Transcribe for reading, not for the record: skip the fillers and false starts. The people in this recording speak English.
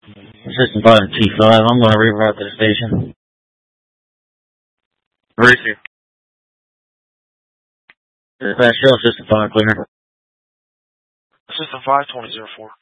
System 5 and T5, I'm going to reroute to the station. Receive. Dispatch, show System 5 clear. System 5, 2004.